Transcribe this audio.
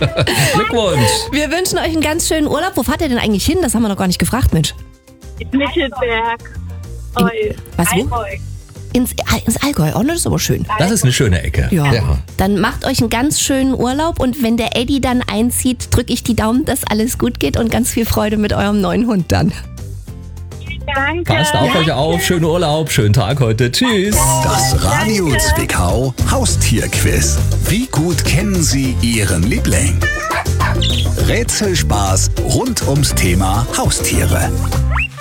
Glückwunsch. Wir wünschen euch einen ganz schönen Urlaub. Wo fahrt ihr denn eigentlich hin? Das haben wir noch gar nicht gefragt, Mensch. Mittelberg. Was, wo? Allgäu. Ins Allgäu. Oh, das ist aber schön. Das ist eine schöne Ecke. Ja. Dann macht euch einen ganz schönen Urlaub und wenn der Eddie dann einzieht, drücke ich die Daumen, dass alles gut geht und ganz viel Freude mit eurem neuen Hund dann. Danke. Passt auf euch auf. Schönen Urlaub, schönen Tag heute. Tschüss. Das Radio Zwickau Haustierquiz. Wie gut kennen Sie Ihren Liebling? Rätselspaß rund ums Thema Haustiere.